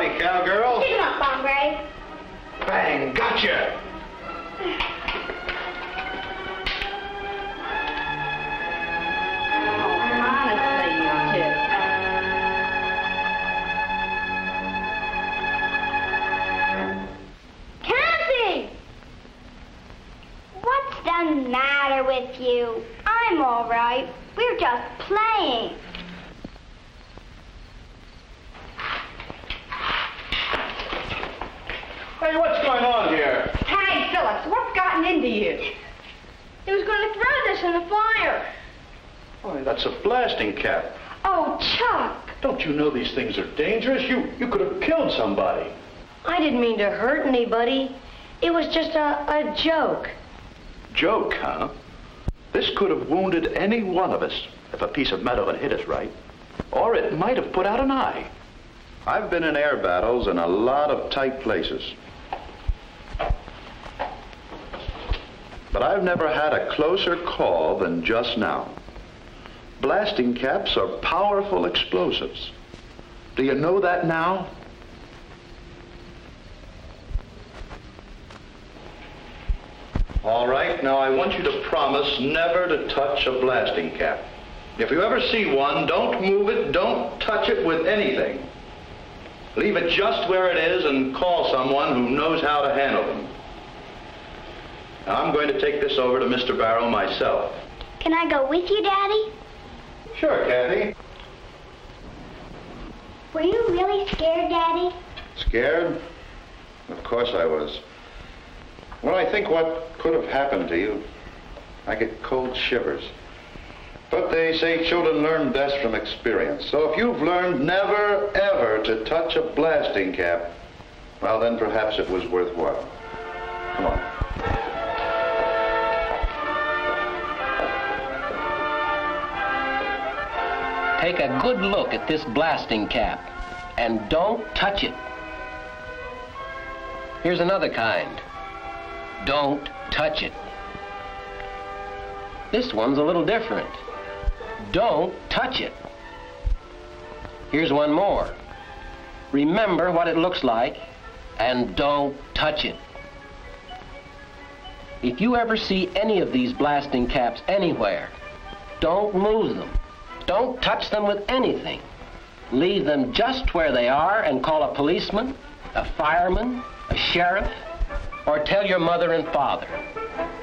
Howdy, cowgirl. Pick him up, Bombre. Bang, gotcha. What's the matter with you? I'm all right. We're just playing. Hey, what's going on here? Hey, Phillips, what's gotten into you? He was going to throw this in the fire. Oh, that's a blasting cap. Oh, Chuck. Don't you know these things are dangerous? You could have killed somebody. I didn't mean to hurt anybody. It was just a joke. Joke, huh? This could have wounded any one of us if a piece of metal had hit us right. Or it might have put out an eye. I've been in air battles in a lot of tight places. But I've never had a closer call than just now. Blasting caps are powerful explosives. Do you know that now? All right, now I want you to promise never to touch a blasting cap. If you ever see one, don't move it, don't touch it with anything. Leave it just where it is and call someone who knows how to handle them. Now, I'm going to take this over to Mr. Barrow myself. Can I go with you, Daddy? Sure, Kathy. Were you really scared, Daddy? Scared? Of course I was. When I think what could have happened to you, I get cold shivers. But they say children learn best from experience. So if you've learned never, ever to touch a blasting cap, well, then perhaps it was worthwhile. Come on. Take a good look at this blasting cap and don't touch it. Here's another kind. Don't touch it. This one's a little different. Don't touch it. Here's one more. Remember what it looks like and don't touch it. If you ever see any of these blasting caps anywhere, don't move them. Don't touch them with anything. Leave them just where they are and call a policeman, a fireman, a sheriff, or tell your mother and father.